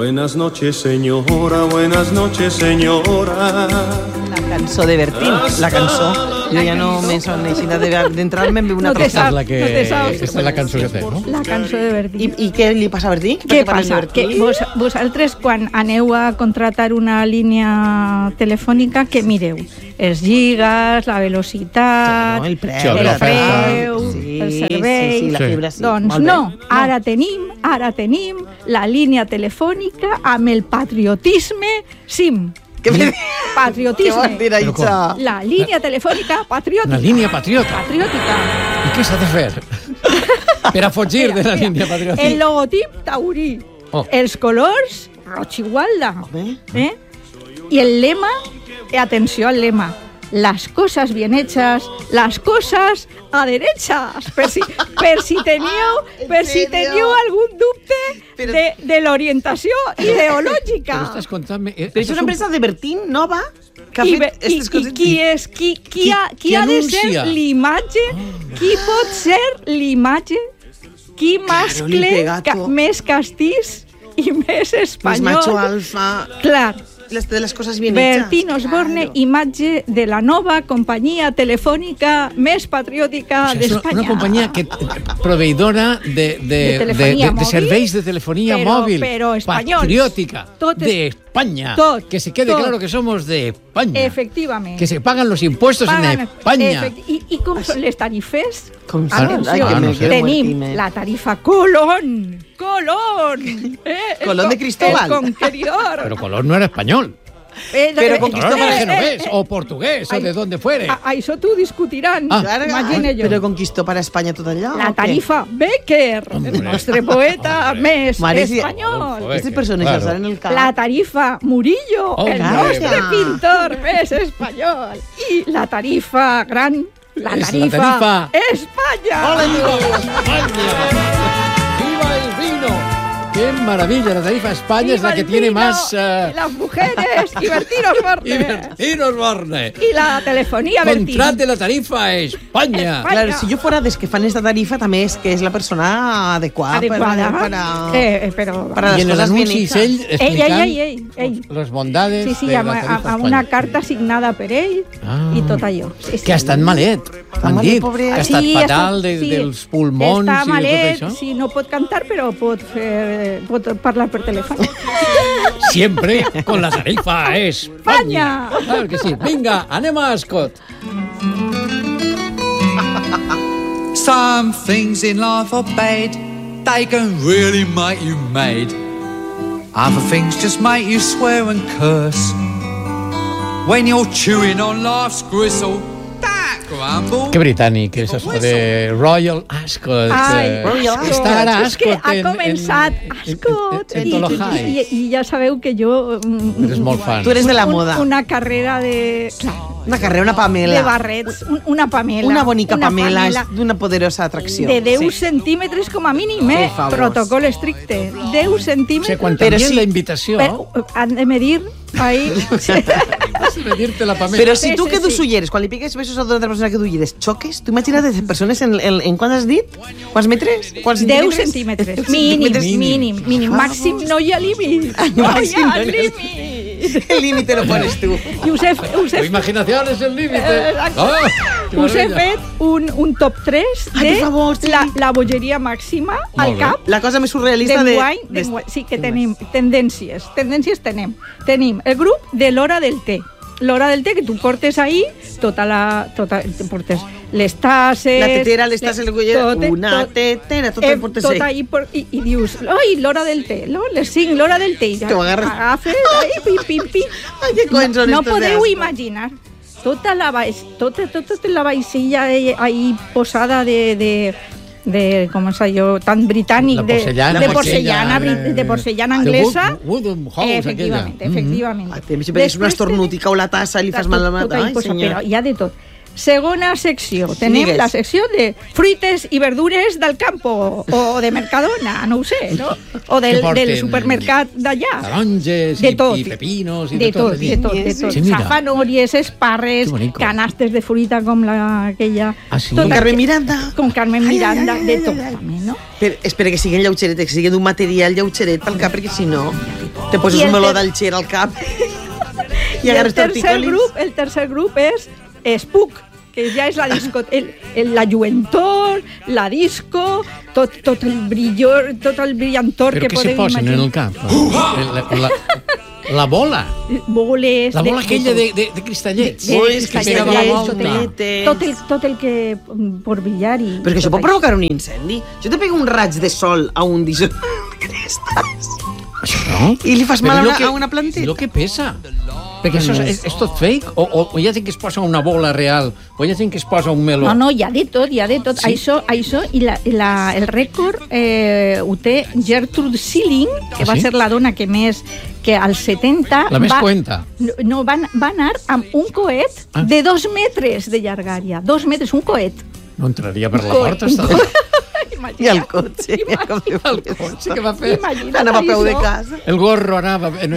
Buenas noches, señora, buenas noches, señora. La cançó de Bertín, la cançó. Jo ja no m'he necessitat d'entrar-me en una Aquesta és la cançó que té, no? La cançó de Bertín. I què li passa a Bertín? Què passa? Que vosaltres, quan aneu a contratar una línia telefònica, què mireu? Els gigas, la velocitat, el preu, el servei... Sí, la fibra, sí. Doncs no, ara tenim la línia telefònica amb el patriotisme SIM. Patriotisme. Què vol dir això? La línia telefònica patriòtica. Una línia patriòtica. I què s'ha de fer? Per a fugir de la línia patriòtica. El logotip taurí. Els colors roig i gualda. I el lema, atenció al lema, las cosas bien hechas, las cosas a derechas. Per si teníeu algun dubte de l'orientació ideològica. Però estàs contant-me... Però és una empresa de Bertín nova que ha fet aquestes coses. Qui ha de ser l'imatge? Qui pot ser l'imatge? Qui mascle més castís i més espanyol? Més macho alfa. Clar. De les coses bien hechas. Bertín Osborne, imatge de la nova companyia telefònica més patriòtica d'Espanya. Una companyia proveïdora de serveis de telefonía móvil. Pero españols. Patriótica. De España. Que se quede claro que somos de España. Efectivamente. Que se pagan los impuestos en España. ¿Y com són les tarifes? Atenció, tenim la tarifa Colón. Colón de Cristóbal. El conqueridor. Pero Colón no era español. Pero con Colón era genovés o portugués o de donde fuere. A eso tú discutirán. Imagine yo. Pero conquistó para España tot allò. La tarifa Becker, el nostre poeta més espanyol. Aquestes persones ja saben el cap. La tarifa Murillo, el nostre pintor més espanyol. I la tarifa gran, la tarifa España. ¡Viva el vino! ¡Qué maravilla! La tarifa España es la que tiene más... Las mujeres y Bertín Osborne. Y la telefonía Bertín. Contrate la tarifa España. Claro, si yo fuera dels que fan esta tarifa, també és que és la persona adequada. Para las cosas bien hechas. Ell explicant les bondades de la tarifa España. Amb una carta signada per ell i tot allò. Que ha estat malet, m'han dit. Que ha estat fatal dels pulmons i de tot malet, això. Sí, no pot cantar, però pot parlar per telèfon. Siempre con la tarifa España. Claro que sí. Vinga, anem a Ascot. Some things in life are bad. They can really make you mad. Other things just make you swear and curse. When you're chewing on life's gristle, Que britànic és això de Royal Ascot. Està ara Ascot. Ha començat Ascot. I ja sabeu que jo... Eres molt fan. Tu eres de la moda. Una carrera de... Una carrera, una Pamela. De barrets, una Pamela. Una bonica Pamela és d'una poderosa atracció. De 10 centímetres com a mínim, protocol estricte. 10 centímetres. Quan t'envien la invitació... Han de medir ahí... medir-te la Pamela. Però si tu que dus ulleres, quan li piques besos a tota persona que du ulleres, xoques, tu imagina't de persones en quants has dit? Quants metres? 10 centímetres. Mínim. Màxim no hi ha límit. No hi ha límit. El límite lo pones tu. Tu imaginació és el límite. Us he fet un top 3 de la bogeria màxima al cap. La cosa més surrealista de... Sí, que tenim tendències. Tendències tenim. Tenim el grup de l'hora del té. L'hora del té, que tu portes ahí portes les tasses... La tetera, les tasses, una tetera, tot el portes ahí. I dius, oi, l'hora del té, les 5, l'hora del té. Te ho agarres. Agafes, pim. Ai, que coins són no podeu imaginar tota la vaixilla ahí posada de com es diu, tan britànic, de porcellana anglesa. Efectivament. És una estornútica o la tassa i li fas mal a la mata. Però hi ha de tot. Segona secció. Tenim la secció de fruites i verdures del campo o de Mercadona, no ho sé, no? O del supermercat d'allà. Taronges i pepinos i de tot. De tot. Safanòries, espàrrecs, canastes de fruita com aquella... Con Carmen Miranda. Con Carmen Miranda, de tot també, no? Espera que siguin lleugeret, que siguin d'un material lleugeret pel cap, perquè si no... Te poses un meló d'alxer al cap i agarres tortícolis. El tercer grup és Spook, que ja és la la lluentor, la disco, tot el brillantor que podem imaginar. Però què se posen en el cap? La bola. Boles. La bola aquella de cristallets. Tot el que por brillar i... Però que això pot provocar un incendi. Jo te pego un raig de sol a un disc de cristalls. Això no? I li fas mal a una planteta. I el que pesa? Perquè això és tot fake? O hi ha gent que es posa una bola real? O hi ha gent que es posa un meló? No, hi ha de tot. Sí? Això i el rècord ho té Gertrude Sealing, que va ser la dona que als 70... La més cuenta. No, va anar amb un coet de 2 metres de llargària. 2 metres, un coet. No entraria per la porta? I el cotxe. El cotxe que va fer? Anava a peu de casa. El gorro anava en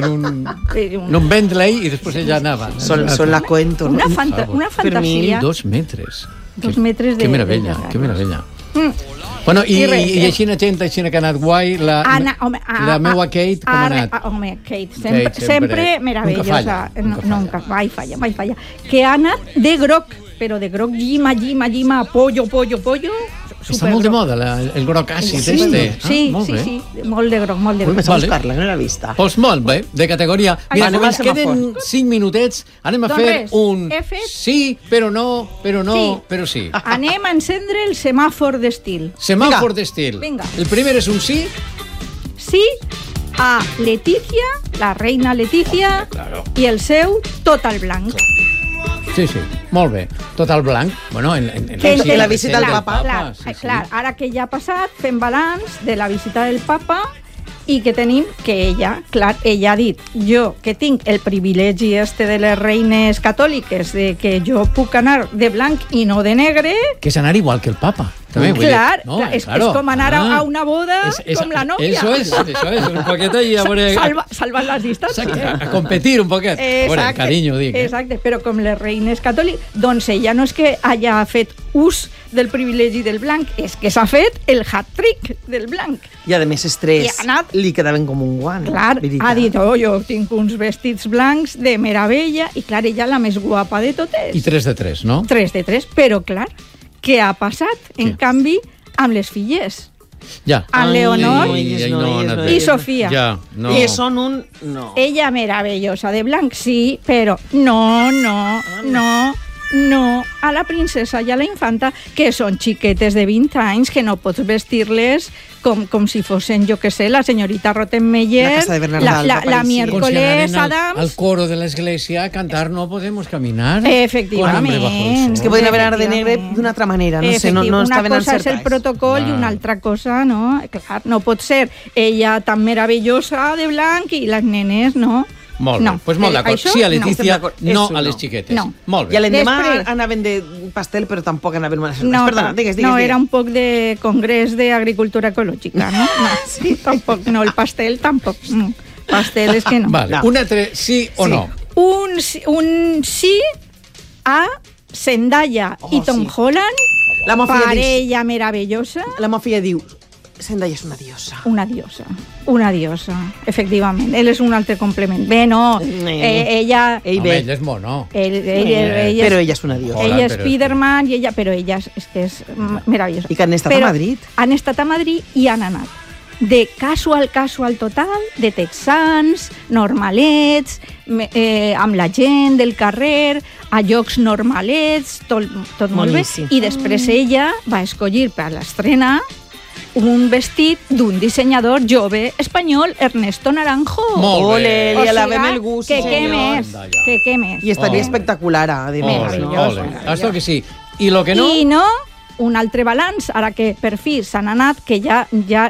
un Bentley i després ella anava. Son la cuento. Una fantasia. 2 metres. 2 metres de... Que meravella, que meravella. Bueno, i així gent que ha anat guai, la meua Kate, com ha anat? Home, Kate, sempre meravellosa. Nunca falla, mai falla. Que ha anat de groc, però de groc llima, pollo. Està molt de moda, el groc àcid, Sí, molt de groc. Vaig a buscar-la, no l'he vista. Doncs molt bé, de categoria. Mira, ens queden 5 minutets, anem a fer un sí, però no, però sí. Anem a encendre el semàfor d'estil. Semàfor d'estil. El primer és un sí. Sí a Leticia, la reina Leticia, i el seu tot al blanc. Sí, molt bé. Tot el blanc. Bueno, en la visita del papa. Clar, ara que ja ha passat, fem balanç de la visita del papa i que tenim que ella ha dit, jo que tinc el privilegi de les reines catòliques, de que jo puc anar de blanc i no de negre... Que és anar igual que el papa. Clar, és com anar a una boda com la nòvia. Eso es, un poquet ahí a veure... Salvar les distàncies. A competir un poquet. Bueno, carinyo, dic. Exacte, però com les reines catòliques, doncs ella no és que haya fet ús del privilegi del blanc, és que s'ha fet el hat-trick del blanc. I a més estrès, li quedaven com un guant. Clar, ha dit, jo tinc uns vestits blancs de meravella, i clar, ella la més guapa de totes. I 3 de 3, no? 3 de 3, però clar, què ha passat, en canvi, amb les filles? Ja. En Leonor i Sofia. Ja, no. Que són un... No. Ella meravellosa de blanc, sí, però no a la princesa i a la infanta, que són xiquetes de 20 anys, que no pots vestir-les com si fossin, jo que sé, la senyorita Rottenmeier, la miércoles Adams... Al coro de l'església a cantar No podemos caminar. Efectivament. És que poden haver anat de negre d'una altra manera, no sé, no estaven encertats. Una cosa és el protocol i una altra cosa, no? Clar, no pot ser ella tan meravellosa de blanc i les nenes, no? Molt bé, doncs molt d'acord. Sí a Leticia, no a les xiquetes. Molt bé. I l'endemà anaven de pastel, però tampoc anaven a les sorpreses. Perdona, digues. No, era un poc de congrés d'agricultura ecològica, no? Sí, tampoc, no, el pastel tampoc. Pastel és que no. Vale, un altre sí o no? Un sí a Zendaya i Tom Holland, parella meravellosa. La meva filla diu, Zendaya és una diosa. Una diosa, efectivament. Ell és un altre complement. Bé, no, ella... Home, ell és mono. Però ella és una diosa. Ella és Spiderman, però ella és que és meravellosa. I que han estat a Madrid. Han estat a Madrid i han anat de casual total, de texans, normalets, amb la gent del carrer, a llocs normalets, tot molt bé. I després ella va escollir per a l'estrena un vestit d'un dissenyador jove espanyol, Ernesto Naranjo. Molt bé. Li alabem el gust, senyor. Què més? I estaria espectacular, a més. Això que sí. I lo que no... I no... Un altre balanç, ara que per fi s'han anat, que ja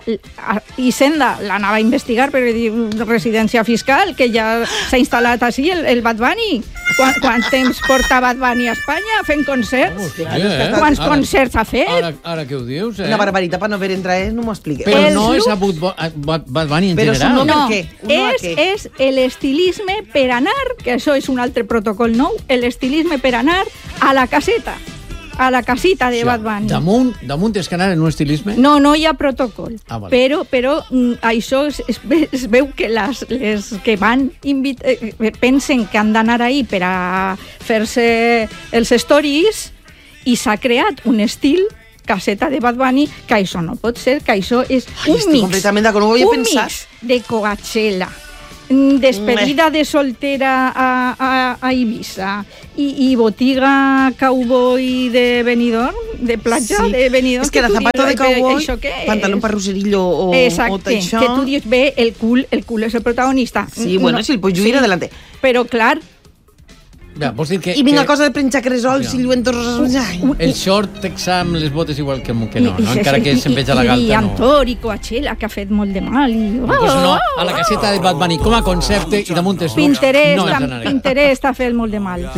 Hisenda l'anava a investigar per residència fiscal, que ja s'ha instal·lat així el Bad Bunny. Quant temps porta Bad Bunny a Espanya fent concerts? Quants concerts ha fet? Ara que ho dius, Una barbaritat, per no haver entrat no m'ho expliqueu. Però no és a Bad Bunny en general. No, és l'estilisme per anar, que això és un altre protocol nou, l'estilisme per anar a la caseta. a la casita de Bad Bunny. Damunt tens que anar en un estilisme? No hi ha protocol. Vale. Però això es veu que les que van pensen que han d'anar ahí per a fer-se els stories i s'ha creat un estil caseta de Bad Bunny, que això no pot ser, que això és un mix de Coachella, despedida de soltera a Ibiza i botiga cowboy de Benidorm, de platja de Benidorm. És que era zapato de cowboy, pantalón parruserillo o exacte, que tu dius, bé, el cul és el protagonista. Sí, bueno, si el pots lluir adelante. Però, clar, vols dir que... I vinga, cosa de penjar cresols i lluentos rosas. El short texa amb les botes igual que no, encara que se'n veja la galta. I Antor i Coachella, que ha fet molt de mal. Pues no, a la caseta de Bad Bunny com a concepte i damunt els looks Pinterest ha fet molt de mal.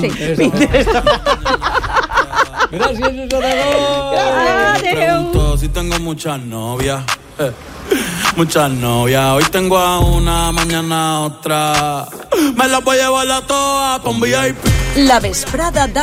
Gràcies, Susana. Pregunto si tengo muchas novias. Muchas novias, hoy tengo a una, mañana a otra. Me las voy a llevar a todas pa' un VIP. La vesprada